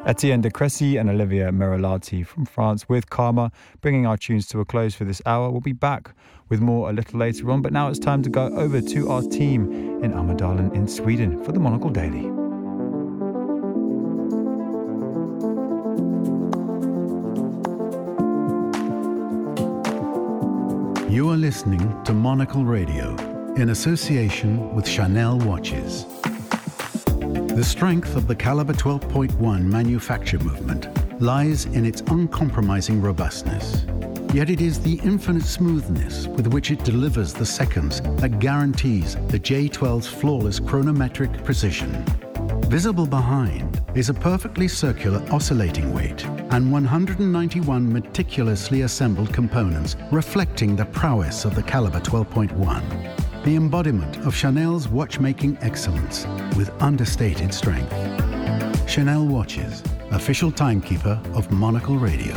Etienne de Crécy and Olivia Merilati from France with Karma, bringing our tunes to a close for this hour. We'll be back with more a little later on, but now it's time to go over to our team in Almedalen in Sweden for the Monocle Daily. You are listening to Monocle Radio in association with Chanel Watches. The strength of the Caliber 12.1 manufacture movement lies in its uncompromising robustness. Yet it is the infinite smoothness with which it delivers the seconds that guarantees the J12's flawless chronometric precision. Visible behind is a perfectly circular oscillating weight and 191 meticulously assembled components reflecting the prowess of the Caliber 12.1. The embodiment of Chanel's watchmaking excellence with understated strength. Chanel Watches, official timekeeper of Monocle Radio.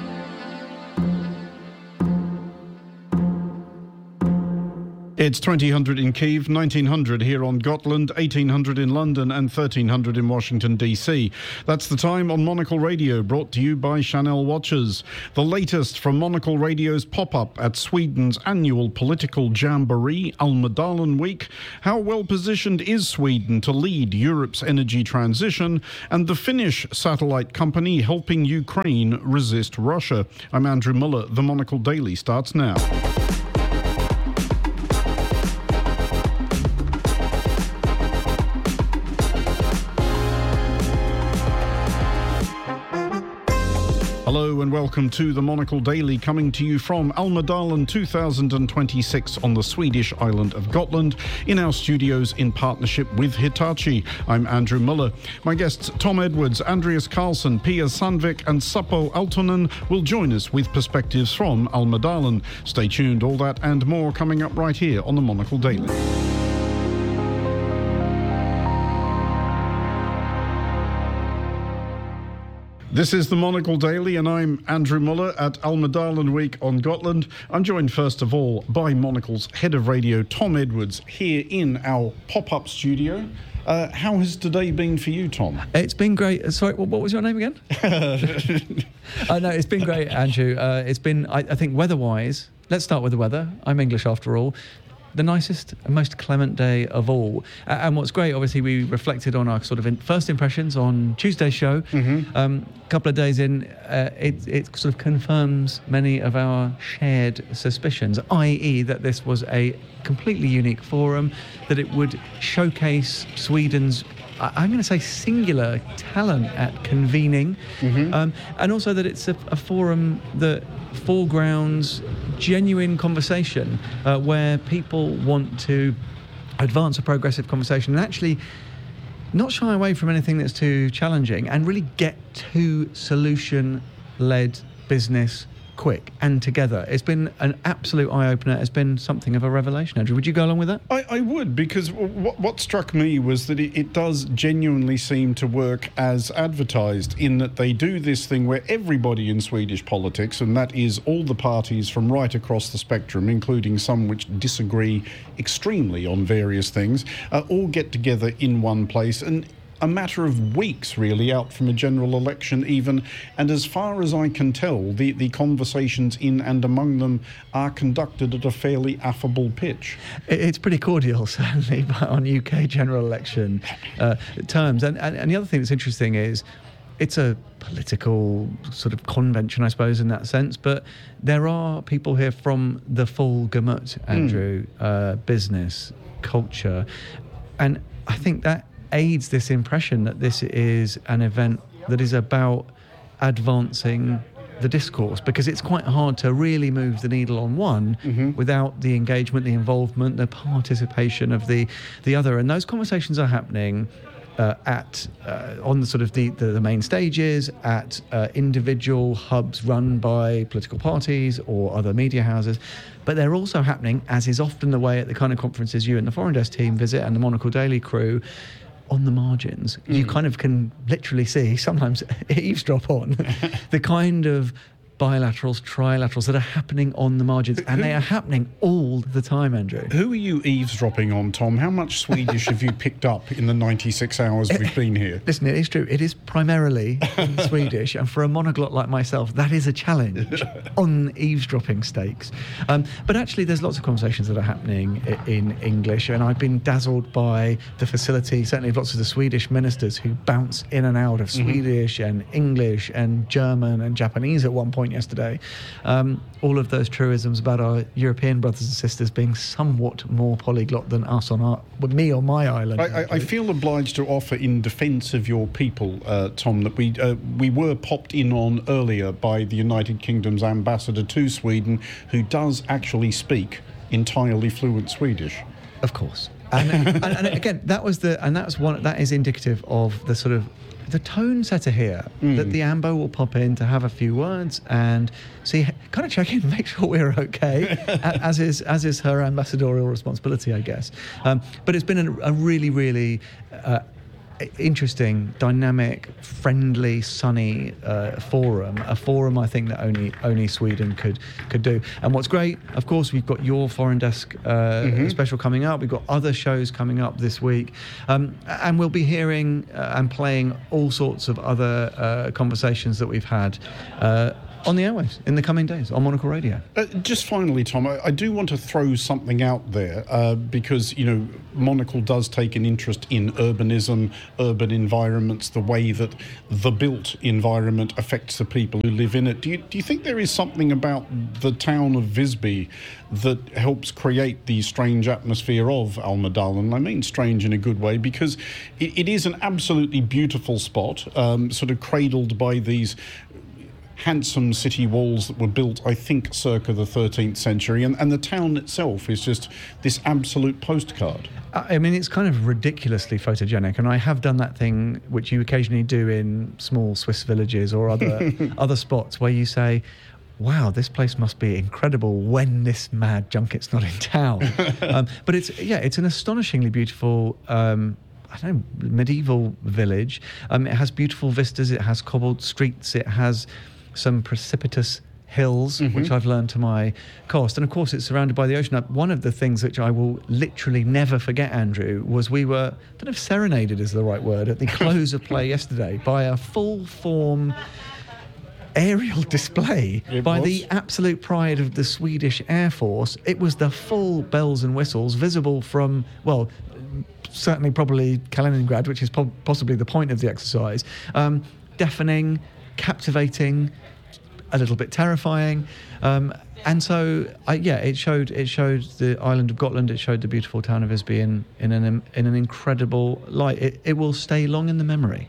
It's 2000 in Kyiv, 1900 here on Gotland, 1800 in London and 1300 in Washington, D.C. That's the time on Monocle Radio, brought to you by Chanel Watches. The latest from Monocle Radio's pop-up at Sweden's annual political jamboree, Almedalen Week. How well positioned is Sweden to lead Europe's energy transition, and the Finnish satellite company helping Ukraine resist Russia? I'm Andrew Muller. The Monocle Daily starts now. Hello and welcome to the Monocle Daily, coming to you from Almedalen 2026 on the Swedish island of Gotland, in our studios in partnership with Hitachi. I'm Andrew Muller. My guests Tom Edwards, Andreas Carlson, Pia Sandvik and Seppo Aaltonen will join us with perspectives from Almedalen. Stay tuned, all that and more coming up right here on the Monocle Daily. This is the Monocle Daily, and I'm Andrew Muller at Almedalen Week on Gotland. I'm joined first of all by Monocle's head of radio, Tom Edwards, here in our pop-up studio. How has today been for you, Tom? It's been great. Sorry, what was your name again? No, it's been great, Andrew. It's been, I think, weather-wise, let's start with the weather. I'm English after all. The nicest and most clement day of all. And what's great, obviously, we reflected on our sort of first impressions on Tuesday's show. A couple of days in, it sort of confirms many of our shared suspicions, i.e. that this was a completely unique forum, that it would showcase Sweden's, I'm going to say, singular talent at convening, and also that it's a forum that foregrounds genuine conversation where people want to advance a progressive conversation and actually not shy away from anything that's too challenging and really get to solution-led business quick and together. It's been an absolute eye-opener. It's been something of a revelation. Andrew, would you go along with that? I would, because what struck me was that it does genuinely seem to work as advertised, in that they do this thing where everybody in Swedish politics, and that is all the parties from right across the spectrum, including some which disagree extremely on various things, all get together in one place, and a matter of weeks, really, out from a general election even. And as far as I can tell, the conversations in and among them are conducted at a fairly affable pitch. It's pretty cordial, certainly, on UK general election terms. And the other thing that's interesting is it's a political sort of convention, I suppose, in that sense. But there are people here from the full gamut, Andrew, business, culture. And I think that aids this impression that this is an event that is about advancing the discourse, because it's quite hard to really move the needle on one without the engagement, the involvement, the participation of the other. And those conversations are happening on the sort of the main stages, at individual hubs run by political parties or other media houses. But they're also happening, as is often the way at the kind of conferences you and the Foreign Desk team visit and the Monocle Daily crew, on the margins. You kind of can literally see, sometimes eavesdrop on, the kind of bilaterals, trilaterals that are happening on the margins, and they are happening all the time, Andrew. Who are you eavesdropping on, Tom? How much Swedish have you picked up in the 96 hours we've been here? Listen, it is true. It is primarily in Swedish, and for a monoglot like myself, that is a challenge on eavesdropping stakes. But actually, there's lots of conversations that are happening in English, and I've been dazzled by the facility, certainly of lots of the Swedish ministers who bounce in and out of Swedish and English and German and Japanese at one point yesterday. All of those truisms about our European brothers and sisters being somewhat more polyglot than us on me on my island. I feel obliged to offer in defence of your people, Tom, that we were popped in on earlier by the United Kingdom's ambassador to Sweden, who does actually speak entirely fluent Swedish. Of course. And again, that is indicative of the sort of the tone setter here, that the Ambo will pop in to have a few words and see, kind of check in, make sure we're okay, as is her ambassadorial responsibility, I guess. But it's been a really, really interesting, dynamic, friendly, sunny forum. A forum I think that only Sweden could do. And what's great, of course, we've got your Foreign Desk special coming up. We've got other shows coming up this week, and we'll be hearing and playing all sorts of other conversations that we've had on the airwaves in the coming days on Monocle Radio. Just finally, Tom, I do want to throw something out there because, Monocle does take an interest in urbanism, urban environments, the way that the built environment affects the people who live in it. Do you think there is something about the town of Visby that helps create the strange atmosphere of Almedalen? I mean strange in a good way, because it is an absolutely beautiful spot, sort of cradled by these handsome city walls that were built, I think, circa the 13th century, and the town itself is just this absolute postcard. I mean, it's kind of ridiculously photogenic, and I have done that thing which you occasionally do in small Swiss villages or other spots where you say, wow, this place must be incredible when this mad junket's not in town. But it's an astonishingly beautiful medieval village. It has beautiful vistas, it has cobbled streets, it has some precipitous hills, which I've learned to my cost. And of course, it's surrounded by the ocean. One of the things which I will literally never forget, Andrew, was we were, I don't know if serenaded is the right word, at the close of play yesterday by a full-form aerial display the absolute pride of the Swedish Air Force. It was the full bells and whistles visible from, well, certainly probably Kaliningrad, which is possibly the point of the exercise. Deafening, captivating, a little bit terrifying, and so it showed the island of Gotland. It showed the beautiful town of Visby in an incredible light. It will stay long in the memory.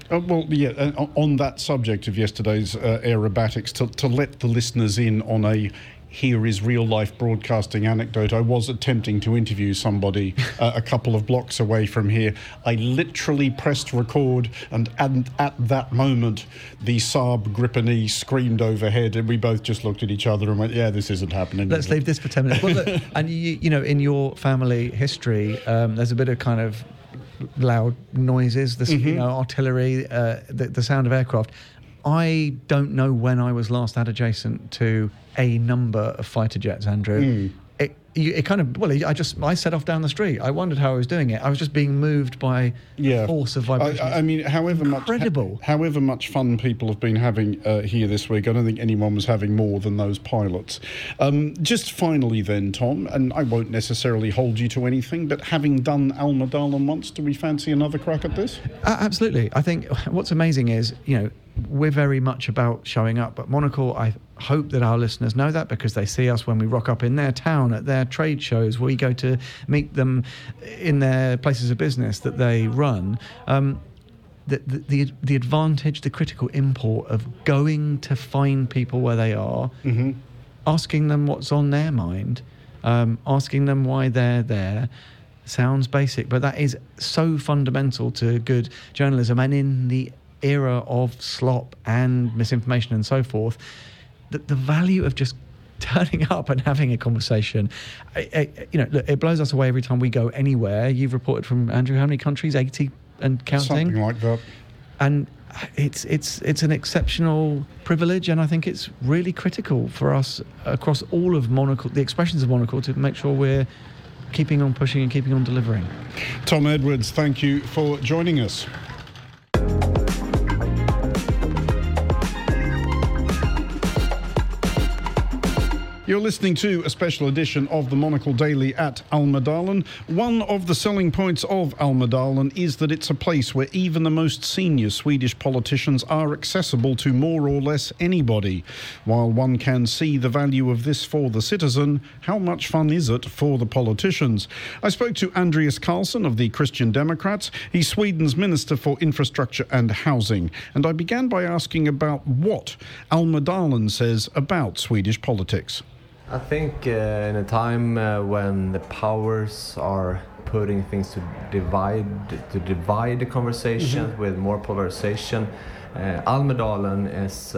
On that subject of yesterday's aerobatics, to let the listeners in on a here is real life broadcasting anecdote. I was attempting to interview somebody a couple of blocks away from here. I literally pressed record, and at that moment the Saab Gripen E screamed overhead, and we both just looked at each other and went, yeah, this isn't happening. Let's leave this for 10 minutes. Well, look, and you know, in your family history, there's a bit of kind of loud noises, artillery, the sound of aircraft. I don't know when I was last adjacent to a number of fighter jets, Andrew. It kind of, I set off down the street. I wondered how I was doing it. I was just being moved by the force of vibration. I mean, however much fun people have been having here this week, I don't think anyone was having more than those pilots. Just finally then, Tom, and I won't necessarily hold you to anything, but having done Almedalen once, do we fancy another crack at this? Absolutely. I think what's amazing is, we're very much about showing up at Monocle. I hope that our listeners know that, because they see us when we rock up in their town, at their trade shows, we go to meet them in their places of business that they run. The advantage, the critical import of going to find people where they are, asking them what's on their mind, asking them why they're there, sounds basic, but that is so fundamental to good journalism. And in the era of slop and misinformation and so forth, that the value of just turning up and having a conversation, it blows us away every time we go anywhere. You've reported from, Andrew, how many countries? 80 and counting? Something like that. And it's an exceptional privilege, and I think it's really critical for us across all of Monocle, the expressions of Monocle, to make sure we're keeping on pushing and keeping on delivering. Tom Edwards, thank you for joining us. You're listening to a special edition of the Monocle Daily at Almedalen. One of the selling points of Almedalen is that it's a place where even the most senior Swedish politicians are accessible to more or less anybody. While one can see the value of this for the citizen, how much fun is it for the politicians? I spoke to Andreas Carlson of the Christian Democrats. He's Sweden's Minister for Infrastructure and Housing. And I began by asking about what Almedalen says about Swedish politics. I think in a time when the powers are putting things to divide the conversation with more polarization, Almedalen is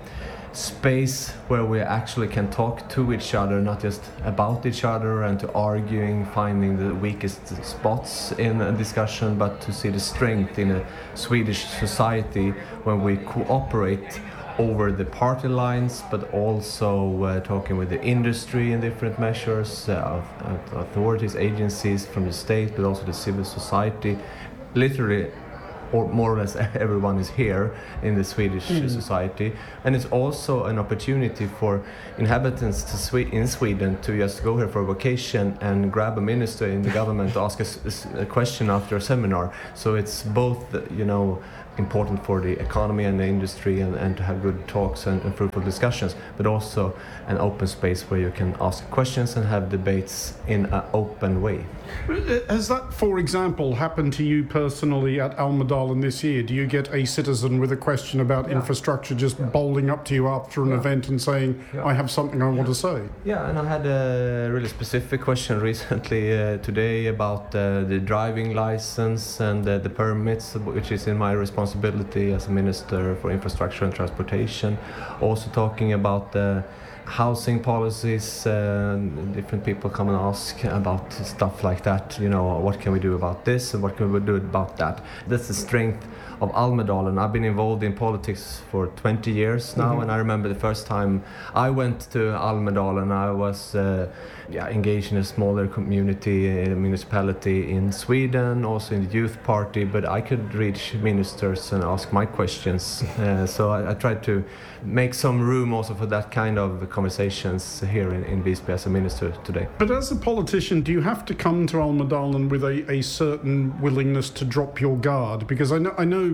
space where we actually can talk to each other, not just about each other and to arguing, finding the weakest spots in a discussion, but to see the strength in a Swedish society when we cooperate over the party lines, but also talking with the industry in different measures, authorities, agencies from the state, but also the civil society. Literally, or more or less everyone is here in the Swedish society. And it's also an opportunity for inhabitants in Sweden to just go here for a vacation and grab a minister in the government to ask a question after a seminar. So it's both, important for the economy and the industry and to have good talks and fruitful discussions, but also an open space where you can ask questions and have debates in an open way. Has that, for example, happened to you personally at Almedalen this year? Do you get a citizen with a question about infrastructure just bowling up to you after an event and saying, I have something I want to say? Yeah, and I had a really specific question recently today about the driving license and the permits, which is in my responsibility as a Minister for Infrastructure and Transportation. Also talking about housing policies, different people come and ask about stuff like that, what can we do about this and what can we do about that. That's the strength of Almedalen. I've been involved in politics for 20 years now, and I remember the first time I went to Almedalen, I was engaged in a smaller community, a municipality in Sweden, also in the youth party, but I could reach ministers and ask my questions. So I tried to make some room also for that kind of conversations here in Visby as a minister today. But as a politician, do you have to come to Almedalen with a certain willingness to drop your guard? Because I know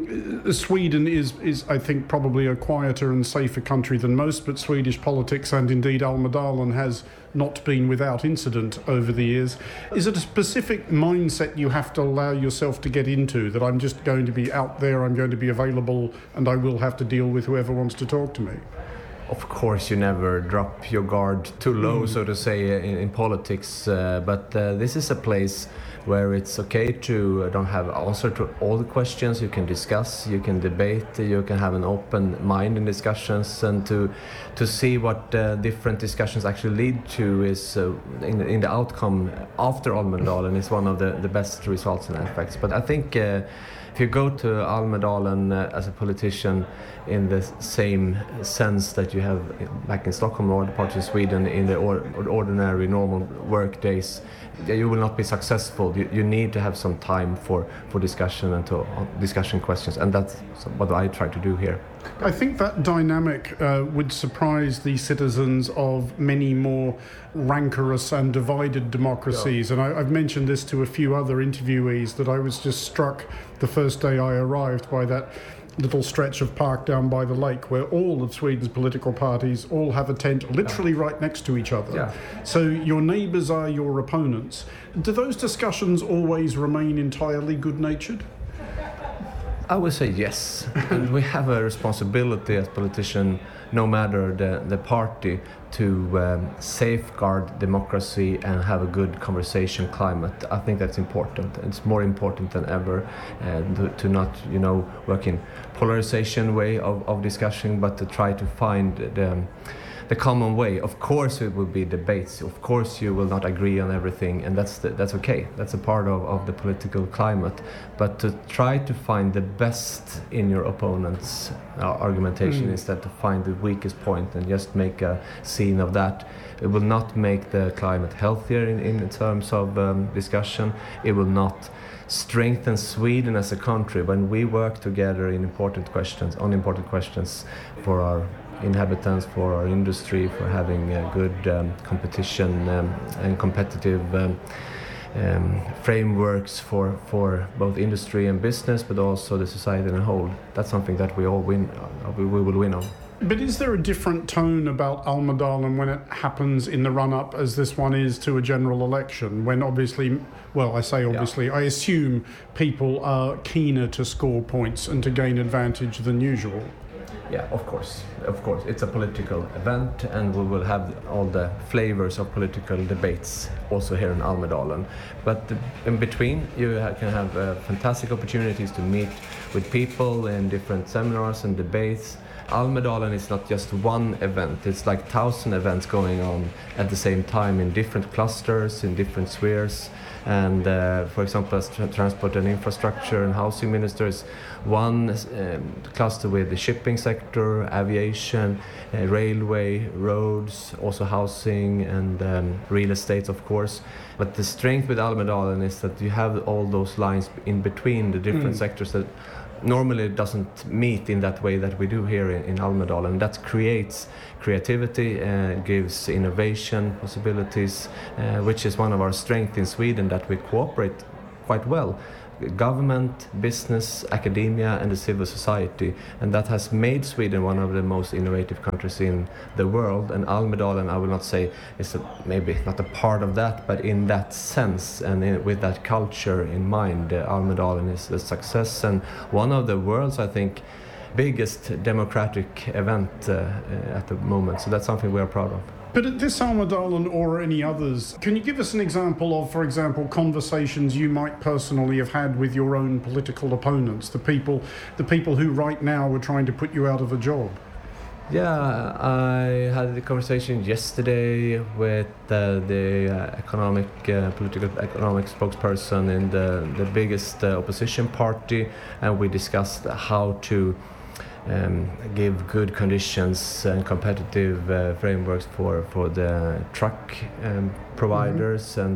Sweden is I think probably a quieter and safer country than most, but Swedish politics and indeed Almedalen has not been without incident over the years. Is it a specific mindset you have to allow yourself to get into, that I'm just going to be out there, I'm going to be available, and I will have to deal with whoever wants to talk to me? Of course, you never drop your guard too low, so to say, in politics. But this is a place where it's okay to don't have answer to all the questions. You can discuss, you can debate, you can have an open mind in discussions, and to see what different discussions actually lead to is in the outcome after Almedalen is one of the best results and effects. But I think if you go to Almedalen as a politician in the same sense that you have back in Stockholm or the parts of Sweden in the ordinary normal work days, you will not be successful. You need to have some time for discussion and to discussion questions, and that's what I try to do here. I think that dynamic would surprise the citizens of many more rancorous and divided democracies. And I've mentioned this to a few other interviewees, that I was just struck the first day I arrived by that little stretch of park down by the lake where all of Sweden's political parties all have a tent literally right next to each other. Yeah. So your neighbours are your opponents. Do those discussions always remain entirely good-natured? I would say yes, and we have a responsibility as politicians, no matter the party, to safeguard democracy and have a good conversation climate. I think that's important. It's more important than ever to not, work in polarization way of discussion, but to try to find the common way. Of course it will be debates, of course you will not agree on everything, and that's okay, that's a part of the political climate, but to try to find the best in your opponent's argumentation instead to find the weakest point and just make a scene of that, it will not make the climate healthier in terms of discussion. It will not strengthen Sweden as a country when we work together on important questions for our inhabitants, for our industry, for having good competition and competitive frameworks for both industry and business, but also the society as a whole. That's something that we all win. We will win on. But is there a different tone about Almedalen when it happens in the run-up as this one is to a general election? When obviously, well, I say obviously, I assume people are keener to score points and to gain advantage than usual. Yeah, of course. It's a political event, and we will have all the flavors of political debates also here in Almedalen. But in between, you can have fantastic opportunities to meet with people in different seminars and debates. Almedalen is not just one event, it's like 1,000 events going on at the same time in different clusters, in different spheres. And for example, as transport and infrastructure and housing ministers, one cluster with the shipping sector, aviation, railway, roads, also housing and real estate, of course. But the strength with Almedalen is that you have all those lines in between the different sectors that normally doesn't meet in that way that we do here in Almedalen. That creates creativity, gives innovation possibilities, which is one of our strengths in Sweden, that we cooperate quite well. Government, business, academia and the civil society, and that has made Sweden one of the most innovative countries in the world. And Almedalen, I will not say is maybe not a part of that, but in that sense and with that culture in mind, Almedalen is a success and one of the world's, I think, biggest democratic event at the moment. So that's something we are proud of. But at this Almedalen or any others, can you give us an example of, for example, conversations you might personally have had with your own political opponents, the people who right now are trying to put you out of a job? Yeah, I had a conversation yesterday with the political economic spokesperson in the biggest opposition party, and we discussed how to give good conditions and competitive frameworks for the truck providers and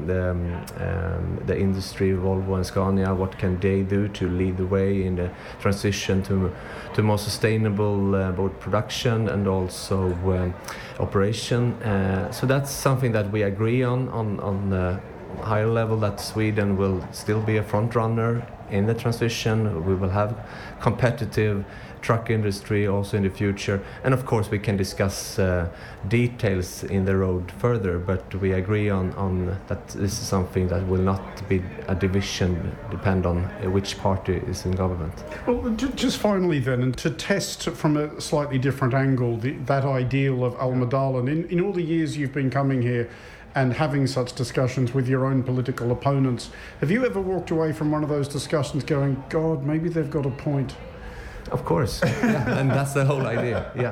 the industry, Volvo and Scania. What can they do to lead the way in the transition to more sustainable both production and also operation? So that's something that we agree on the higher level, that Sweden will still be a front runner in the transition. We will have competitive truck industry also in the future, and of course we can discuss details in the road further, but we agree on that this is something that will not be a division, depend on which party is in government. Well, just finally then, and to test from a slightly different angle that ideal of Almedalen, in all the years you've been coming here and having such discussions with your own political opponents, have you ever walked away from one of those discussions going, God, maybe they've got a point? Of course, yeah, and that's the whole idea, yeah.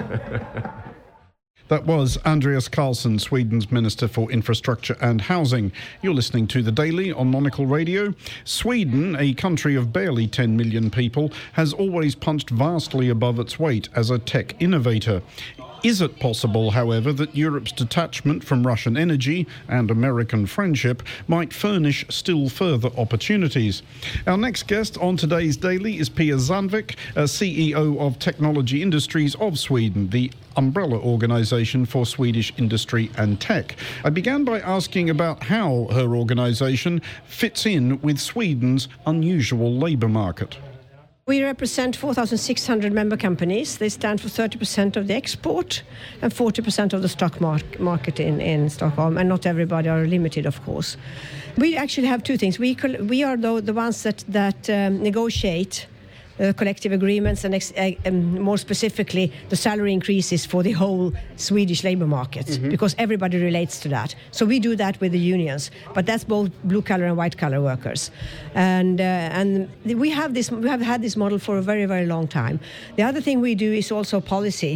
That was Andreas Carlson, Sweden's Minister for Infrastructure and Housing. You're listening to The Daily on Monocle Radio. Sweden, a country of barely 10 million people, has always punched vastly above its weight as a tech innovator. Is it possible, however, that Europe's detachment from Russian energy and American friendship might furnish still further opportunities? Our next guest on today's Daily is Pia Sandvik, CEO of Technology Industries of Sweden, the umbrella organisation for Swedish industry and tech. I began by asking about how her organisation fits in with Sweden's unusual labour market. We represent 4,600 member companies. They stand for 30% of the export and 40% of the stock market in Stockholm, and not everybody are limited, of course. We actually have two things. We are the ones that negotiate collective agreements and more specifically the salary increases for the whole Swedish labor market, because everybody relates to that. So we do that with the unions, but that's both blue collar and white collar workers. And we have had this model for a very, very long time. The other thing we do is also policy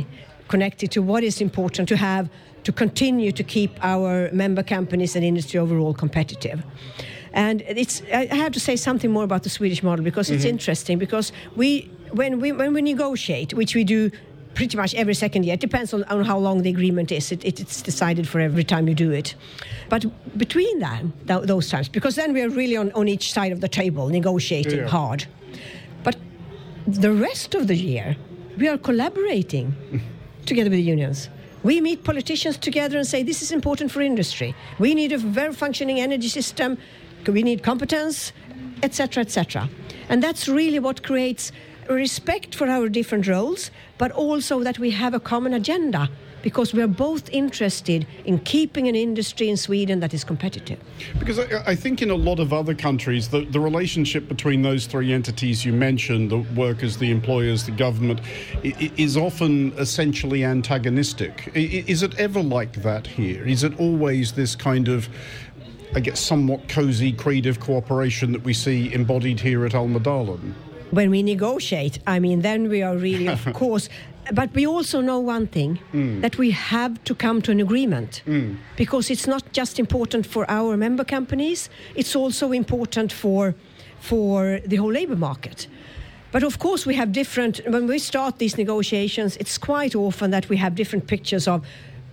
connected to what is important to have to continue to keep our member companies and industry overall competitive. And I have to say something more about the Swedish model, because it's interesting, because when we negotiate, which we do pretty much every second year, it depends on how long the agreement is. It's decided for every time you do it. But between those times, because then we are really on each side of the table negotiating hard. But the rest of the year, we are collaborating together with the unions. We meet politicians together and say, this is important for industry. We need a very functioning energy system. We need competence, etc., etc. And that's really what creates respect for our different roles, but also that we have a common agenda, because we are both interested in keeping an industry in Sweden that is competitive. Because I think in a lot of other countries, the relationship between those three entities you mentioned, the workers, the employers, the government, is often essentially antagonistic. Is it ever like that here? Is it always this kind of, I guess, somewhat cosy, creative cooperation that we see embodied here at Almedalen? When we negotiate, then we are really, of course, but we also know one thing, that we have to come to an agreement, because it's not just important for our member companies, it's also important for the whole labour market. But of course we have when we start these negotiations, it's quite often that we have different pictures of,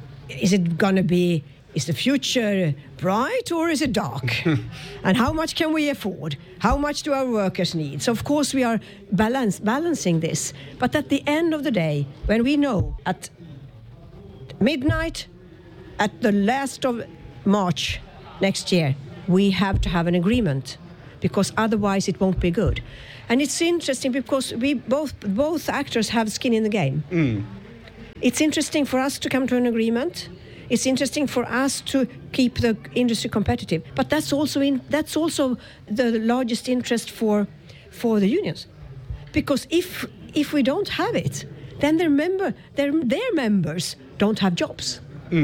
is the future bright or is it dark? And how much can we afford? How much do our workers need? So of course we are balancing this. But at the end of the day, when we know at midnight, at the last of March next year, we have to have an agreement, because otherwise it won't be good. And it's interesting because we both actors have skin in the game. It's interesting for us to come to an agreement. It's interesting for us to keep the industry competitive, but that's also the largest interest for the unions, because if we don't have it, then their members don't have jobs.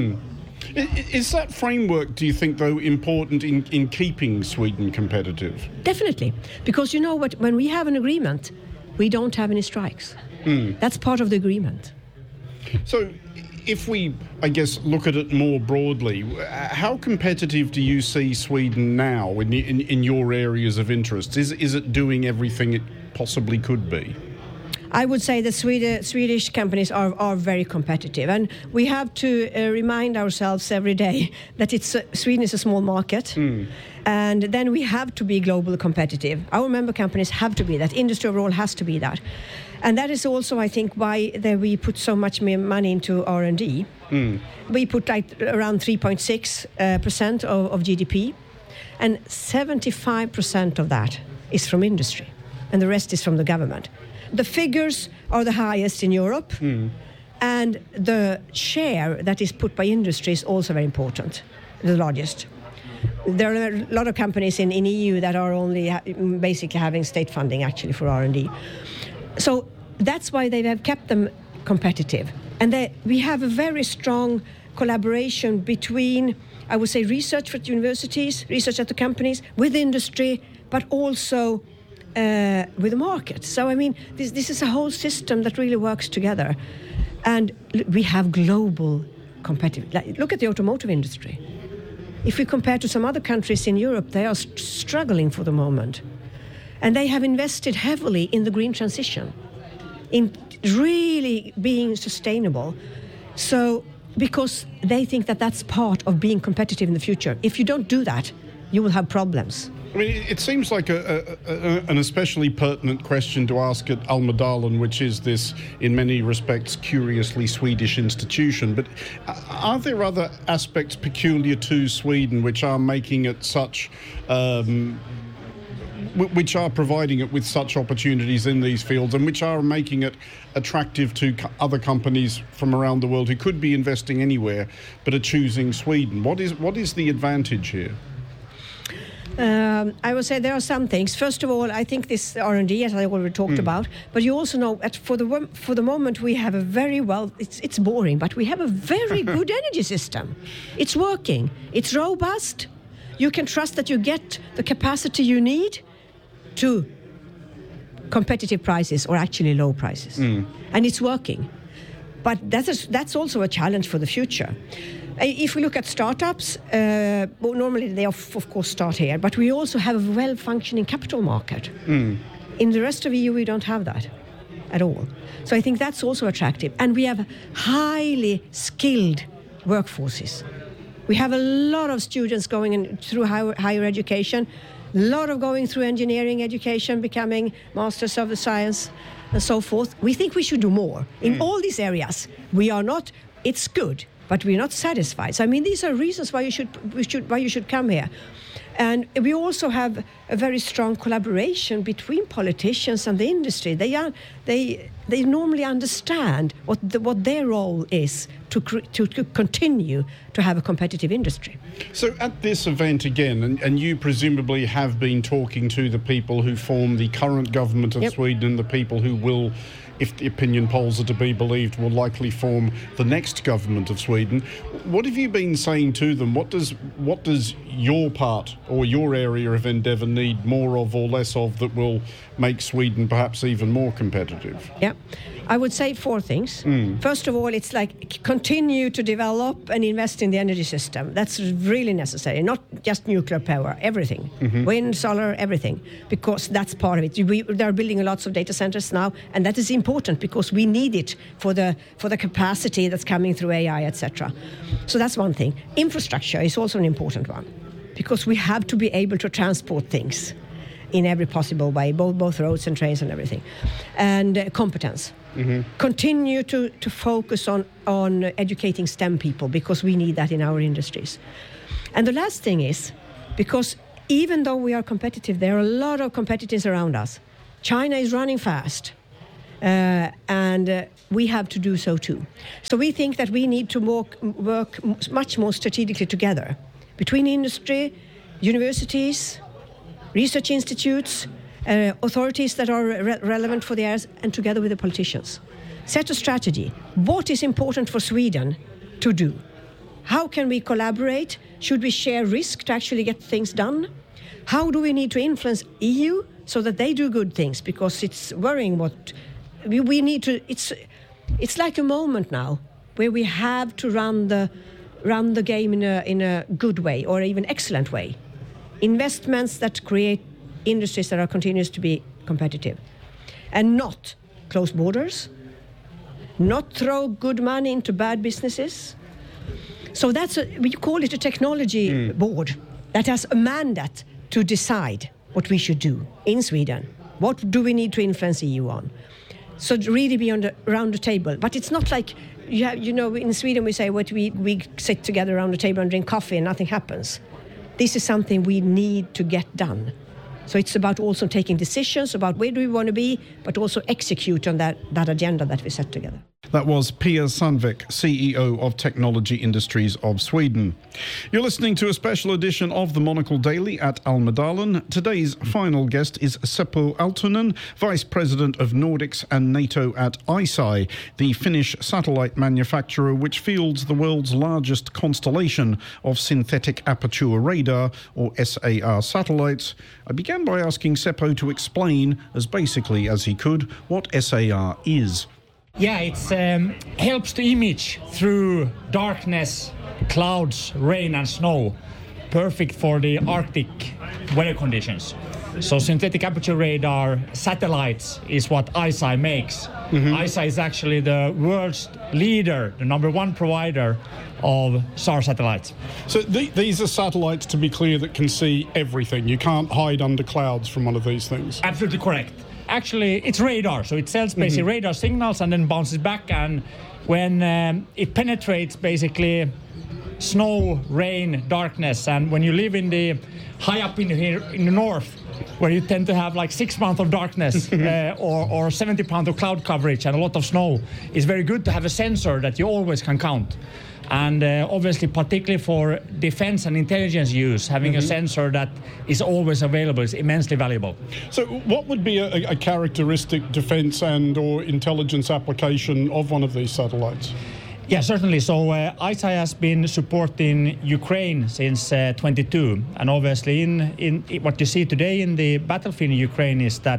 Is that framework, do you think, though, important in keeping Sweden competitive? Definitely, because you know what? When we have an agreement, we don't have any strikes. That's part of the agreement. So, if we, I guess, look at it more broadly, how competitive do you see Sweden now in your areas of interest? Is it doing everything it possibly could be? I would say that Swedish companies are very competitive, and we have to remind ourselves every day that Sweden is a small market, and then we have to be globally competitive. Our member companies have to be that. Industry overall has to be that. And that is also, I think, why we put so much money into R&D. We put around 3.6% of GDP, and 75% of that is from industry, and the rest is from the government. The figures are the highest in Europe, and the share that is put by industry is also very important, the largest. There are a lot of companies in EU that are only basically having state funding actually for R&D. So that's why they have kept them competitive. And we have a very strong collaboration between, I would say, research at universities, research at the companies, with industry, but also with the market. So, this is a whole system that really works together. And we have global competitive. Look at the automotive industry. If we compare to some other countries in Europe, they are struggling for the moment. And they have invested heavily in the green transition, in really being sustainable. So, because they think that that's part of being competitive in the future. If you don't do that, you will have problems. It seems like an especially pertinent question to ask at Almedalen, which is this, in many respects, curiously Swedish institution. But are there other aspects peculiar to Sweden which are making it such, which are providing it with such opportunities in these fields, and which are making it attractive to other companies from around the world who could be investing anywhere but are choosing Sweden? What is the advantage here? I would say there are some things. First of all, I think this R&D, as I already talked about, but you also know that for the moment we have a very it's boring, but we have a very good energy system. It's working. It's robust. You can trust that you get the capacity you need to competitive prices, or actually low prices. And it's working. But that's also a challenge for the future. If we look at startups, normally they of course start here, but we also have a well-functioning capital market. In the rest of the EU, we don't have that at all. So I think that's also attractive. And we have highly skilled workforces. We have a lot of students going through higher education, a lot of going through engineering education, becoming masters of the science, and so forth. We think we should do more in all these areas. We are not. It's good, but we're not satisfied. So I mean, these are reasons why you should come here. And we also have a very strong collaboration between politicians and the industry. They normally understand what their role is to continue to have a competitive industry. So at this event again, and you presumably have been talking to the people who form the current government of Sweden and the people who will, if the opinion polls are to be believed, will likely form the next government of Sweden. What have you been saying to them? What does your part or your area of endeavour need more of or less of that will make Sweden perhaps even more competitive? Yeah, I would say 4 things. First of all, it's like continue to develop and invest in the energy system. That's really necessary, not just nuclear power, everything. Wind, solar, everything, because that's part of it. They're building lots of data centers now, and that is important because we need it for the capacity that's coming through AI, etc. So that's one thing. Infrastructure is also an important one, because we have to be able to transport things in every possible way, both roads and trains and everything. And competence. Continue to focus on educating STEM people, because we need that in our industries. And the last thing is, because even though we are competitive, there are a lot of competitors around us. China is running fast, and we have to do so too. So we think that we need to work much more strategically together between industry, universities, research institutes, authorities that are relevant for the areas, and together with the politicians. Set a strategy. What is important for Sweden to do? How can we collaborate? Should we share risk to actually get things done? How do we need to influence EU so that they do good things? Because it's worrying what we need to. It's like a moment now where we have to run the game in a good way, or even excellent way. Investments that create industries that are continuous to be competitive, and not close borders, not throw good money into bad businesses. So we call it a technology board that has a mandate to decide what we should do in Sweden. What do we need to influence EU on? So really be around the table. But it's not like, in Sweden we say we sit together around the table and drink coffee and nothing happens. This is something we need to get done. So it's about also taking decisions about where do we want to be, but also execute on that agenda that we set together. That was Pia Sandvik, CEO of Technology Industries of Sweden. You're listening to a special edition of the Monocle Daily at Almedalen. Today's final guest is Seppo Aaltonen, Vice President of Nordics and NATO at ICEYE, the Finnish satellite manufacturer which fields the world's largest constellation of synthetic aperture radar, or SAR, satellites. I began by asking Seppo to explain, as basically as he could, what SAR is. Yeah, it helps to image through darkness, clouds, rain and snow. Perfect for the Arctic weather conditions. So synthetic aperture radar satellites is what ICEYE makes. ICEYE is actually the world's leader, the number one provider of SAR satellites. So these are satellites, to be clear, that can see everything. You can't hide under clouds from one of these things. Absolutely correct. Actually, it's radar, so it sends basically radar signals and then bounces back, and when it penetrates basically snow, rain, darkness, and when you live in the high up in the north, where you tend to have like 6 months of darkness or 70 pounds of cloud coverage and a lot of snow, it's very good to have a sensor that you always can count. And obviously, particularly for defense and intelligence use, having a sensor that is always available is immensely valuable. So what would be a characteristic defense and or intelligence application of one of these satellites? Yeah, certainly. So ICEYE has been supporting Ukraine since 22. And obviously, in what you see today in the battlefield in Ukraine is that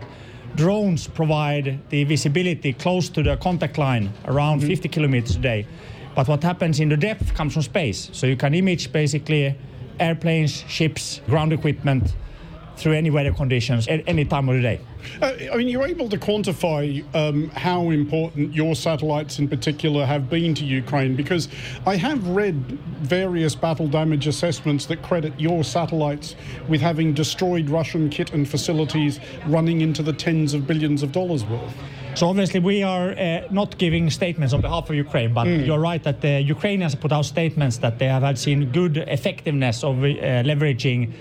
drones provide the visibility close to the contact line, around 50 kilometers a day. But what happens in the depth comes from space. So you can image basically airplanes, ships, ground equipment through any weather conditions at any time of the day. I mean, you're able to quantify how important your satellites in particular have been to Ukraine, because I have read various battle damage assessments that credit your satellites with having destroyed Russian kit and facilities running into the tens of billions of dollars worth. So obviously we are not giving statements on behalf of Ukraine, but you're right that the Ukrainians put out statements that they have had seen good effectiveness of leveraging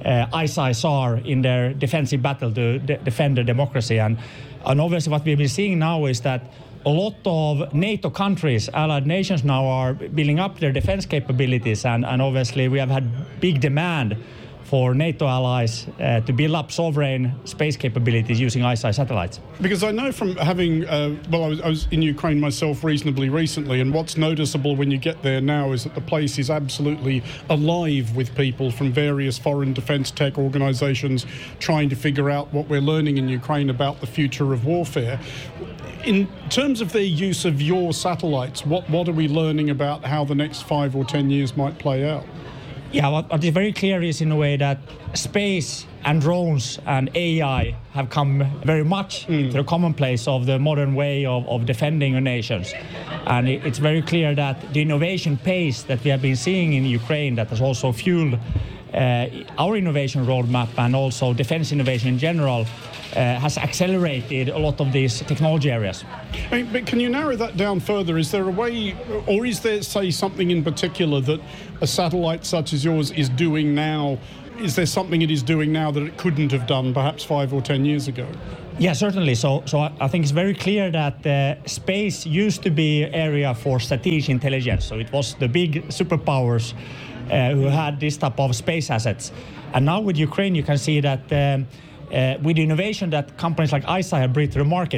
ISIS-R in their defensive battle to defend their democracy. And obviously what we've been seeing now is that a lot of NATO countries, allied nations now are building up their defense capabilities, and obviously we have had big demand for NATO allies to build up sovereign space capabilities using ISIS satellites. Because I know from having, I was in Ukraine myself reasonably recently, and what's noticeable when you get there now is that the place is absolutely alive with people from various foreign defence tech organisations trying to figure out what we're learning in Ukraine about the future of warfare. In terms of their use of your satellites, what are we learning about how the next 5 or 10 years might play out? Yeah, what is very clear is in a way that space and drones and AI have come very much to the commonplace of the modern way of defending our nations. And it's very clear that the innovation pace that we have been seeing in Ukraine that has also fueled our innovation roadmap and also defense innovation in general has accelerated a lot of these technology areas. I mean, but can you narrow that down further? Is there a way, or is there, say, something in particular that a satellite such as yours is doing now? Is there something it is doing now that it couldn't have done perhaps 5 or 10 years ago? Yeah, certainly. So I think it's very clear that space used to be an area for strategic intelligence. So it was the big superpowers who had this type of space assets. And now with Ukraine, you can see that with innovation that companies like ISIS have brought to the market,